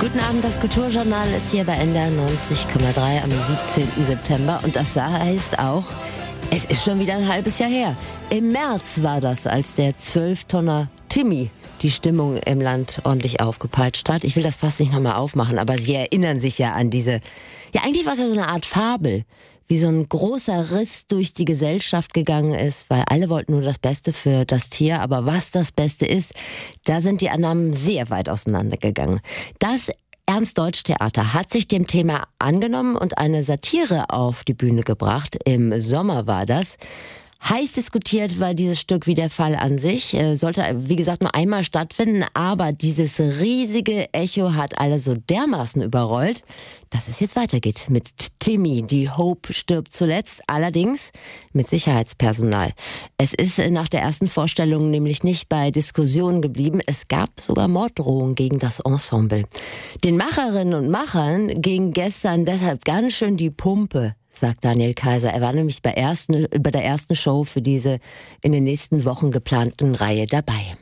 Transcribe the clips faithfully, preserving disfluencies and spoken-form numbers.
Guten Abend, das Kulturjournal ist hier bei N D R neunzig Komma drei am siebzehnten September und das heißt auch, es ist schon wieder ein halbes Jahr her. Im März war das, als der zwölf-Tonner Timmy die Stimmung im Land ordentlich aufgepeitscht hat. Ich will das fast nicht nochmal aufmachen, aber Sie erinnern sich ja an diese, ja eigentlich war es ja so eine Art Fabel, wie so ein großer Riss durch die Gesellschaft gegangen ist, weil alle wollten nur das Beste für das Tier, aber was das Beste ist, da sind die Annahmen sehr weit auseinandergegangen. Das Ernst-Deutsch-Theater hat sich dem Thema angenommen und eine Satire auf die Bühne gebracht. Im Sommer war das. Heiß diskutiert war dieses Stück wie der Fall an sich. Sollte, wie gesagt, nur einmal stattfinden, aber dieses riesige Echo hat alle so dermaßen überrollt, dass es jetzt weitergeht mit Timmy. Die Hope stirbt zuletzt, allerdings mit Sicherheitspersonal. Es ist nach der ersten Vorstellung nämlich nicht bei Diskussionen geblieben. Es gab sogar Morddrohungen gegen das Ensemble. Den Macherinnen und Machern ging gestern deshalb ganz schön die Pumpe, sagt Daniel Kaiser. Er war nämlich bei, ersten, bei der ersten Show für diese in den nächsten Wochen geplanten Reihe dabei.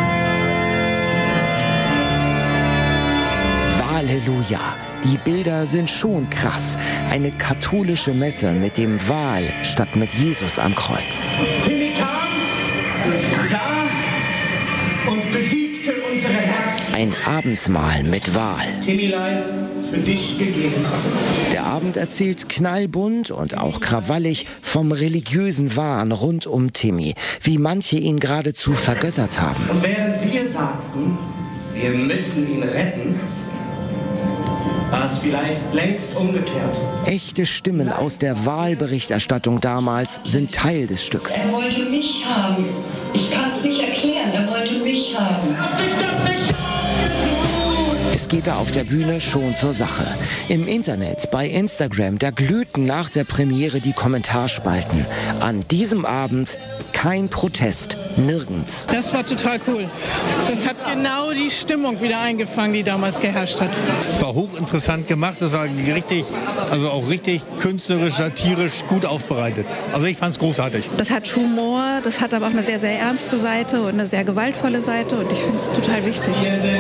Halleluja! Die Bilder sind schon krass. Eine katholische Messe mit dem Wal statt mit Jesus am Kreuz. Timmy kam, sah und besiegte unsere Herzen. Ein Abendmahl mit Wal. Timmylein, für dich gegeben. Der Abend erzählt knallbunt und auch krawallig vom religiösen Wahn rund um Timmy, wie manche ihn geradezu vergöttert haben. Und während wir sagten, wir müssen ihn retten, war es vielleicht längst umgekehrt. Echte Stimmen aus der Wahlberichterstattung damals sind Teil des Stücks. Er wollte mich haben. Ich kann es nicht erklären, er wollte mich haben. Hat sich das nicht Es geht da auf der Bühne schon zur Sache. Im Internet, bei Instagram, da glühten nach der Premiere die Kommentarspalten. An diesem Abend kein Protest, nirgends. Das war total cool. Das hat genau die Stimmung wieder eingefangen, die damals geherrscht hat. Es war hochinteressant gemacht, es war richtig, also auch richtig künstlerisch, satirisch gut aufbereitet. Also ich fand es großartig. Das hat Humor, das hat aber auch eine sehr, sehr ernste Seite und eine sehr gewaltvolle Seite und ich finde es total wichtig.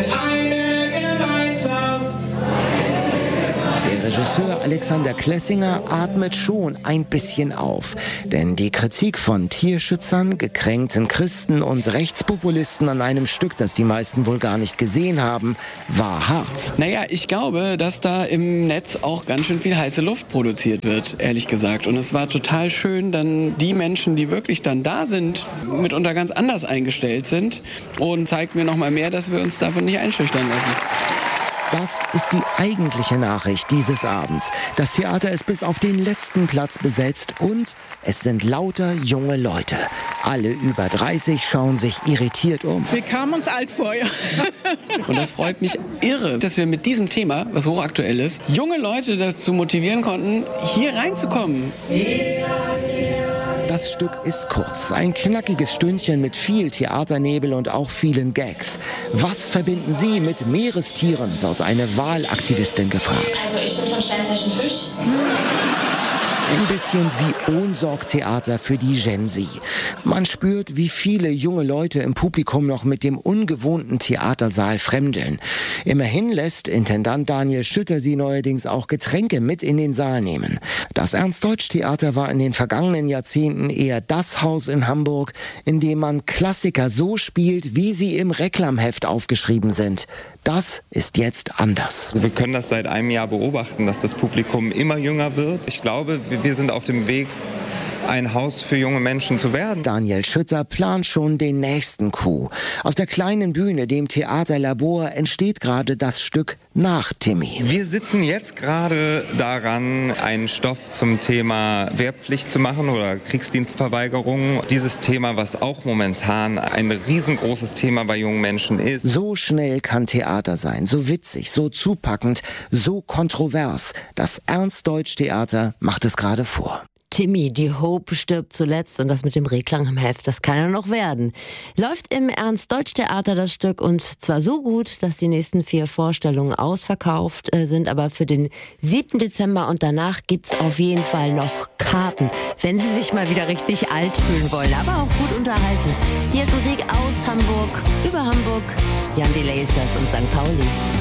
Der Regisseur Alexander Klessinger atmet schon ein bisschen auf. Denn die Kritik von Tierschützern, gekränkten Christen und Rechtspopulisten an einem Stück, das die meisten wohl gar nicht gesehen haben, war hart. Naja, ich glaube, dass da im Netz auch ganz schön viel heiße Luft produziert wird, ehrlich gesagt. Und es war total schön, dann die Menschen, die wirklich dann da sind, mitunter ganz anders eingestellt sind. Und zeigt mir noch mal mehr, dass wir uns davon nicht einschüchtern lassen. Das ist die eigentliche Nachricht dieses Abends. Das Theater ist bis auf den letzten Platz besetzt und es sind lauter junge Leute. Alle über dreißig schauen sich irritiert um. Wir kamen uns alt vor, ja. Und das freut mich irre, dass wir mit diesem Thema, was hochaktuell ist, junge Leute dazu motivieren konnten, hier reinzukommen. Das Stück ist kurz, ein knackiges Stündchen mit viel Theaternebel und auch vielen Gags. Was verbinden Sie mit Meerestieren, wird eine Wahlaktivistin gefragt. Also ich bin von Sternzeichen Fisch. Ein bisschen wie Ohnsorg-Theater für die Gen Z. Man spürt, wie viele junge Leute im Publikum noch mit dem ungewohnten Theatersaal fremdeln. Immerhin lässt Intendant Daniel Schütter sie neuerdings auch Getränke mit in den Saal nehmen. Das Ernst-Deutsch-Theater war in den vergangenen Jahrzehnten eher das Haus in Hamburg, in dem man Klassiker so spielt, wie sie im Reklamheft aufgeschrieben sind. Das ist jetzt anders. Wir können das seit einem Jahr beobachten, dass das Publikum immer jünger wird. Ich glaube, wir sind auf dem Weg, ein Haus für junge Menschen zu werden. Daniel Schütter plant schon den nächsten Coup. Auf der kleinen Bühne, dem Theater Labor, entsteht gerade das Stück nach Timmy. Wir sitzen jetzt gerade daran, einen Stoff zum Thema Wehrpflicht zu machen oder Kriegsdienstverweigerung. Dieses Thema, was auch momentan ein riesengroßes Thema bei jungen Menschen ist. So schnell kann Theater sein, so witzig, so zupackend, so kontrovers. Das Ernst-Deutsch-Theater macht es gerade vor. Timmy, die Hope stirbt zuletzt und das mit dem Reklang im Heft, das kann ja noch werden. Läuft im Ernst-Deutsch-Theater das Stück und zwar so gut, dass die nächsten vier Vorstellungen ausverkauft äh, sind, aber für den siebten Dezember und danach gibt's auf jeden Fall noch Karten, wenn Sie sich mal wieder richtig alt fühlen wollen, aber auch gut unterhalten. Hier ist Musik aus Hamburg, über Hamburg. Jan Delay ist das und Sankt Pauli.